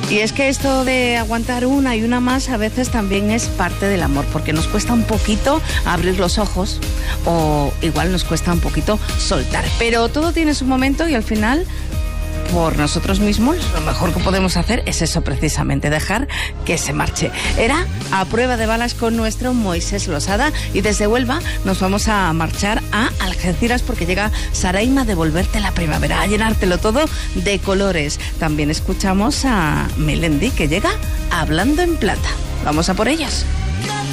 Y es que esto de aguantar una y una más a veces también es parte del amor, porque nos cuesta un poquito abrir los ojos o igual nos cuesta un poquito soltar. Pero todo tiene su momento y al final, por nosotros mismos, lo mejor que podemos hacer es eso precisamente, dejar que se marche. Era A Prueba de Balas con nuestro Moisés Losada y desde Huelva nos vamos a marchar a Algeciras porque llega Saraima a devolverte la primavera, a llenártelo todo de colores. También escuchamos a Melendi que llega Hablando en Plata. Vamos a por ellos.